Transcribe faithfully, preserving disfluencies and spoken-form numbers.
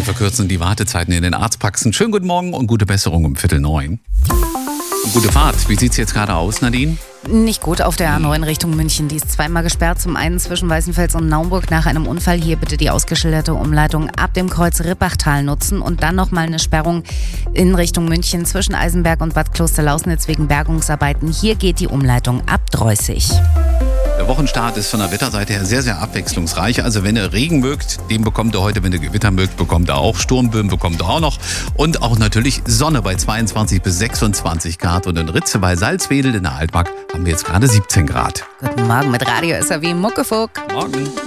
verkürzen die Wartezeiten in den Arztpraxen. Schönen guten Morgen und gute Besserung um Viertel neun. Und gute Fahrt. Wie sieht es jetzt gerade aus, Nadine? Nicht gut auf der A neun Richtung München. Die ist zweimal gesperrt. Zum einen zwischen Weißenfels und Naumburg nach einem Unfall. Hier bitte die ausgeschilderte Umleitung ab dem Kreuz Rippachtal nutzen. Und dann nochmal eine Sperrung in Richtung München zwischen Eisenberg und Bad Klosterlausnitz wegen Bergungsarbeiten. Hier geht die Umleitung ab Dreußig. Der Wochenstart ist von der Wetterseite her sehr, sehr abwechslungsreich. Also wenn ihr Regen mögt, den bekommt ihr heute. Wenn ihr Gewitter mögt, bekommt ihr auch. Sturmböen bekommt ihr auch noch. Und auch natürlich Sonne bei zweiundzwanzig bis sechsundzwanzig Grad. Und in Ritze bei Salzwedel in der Altmark haben wir jetzt gerade siebzehn Grad. Guten Morgen mit Radio S R W Muckefuck. Morgen.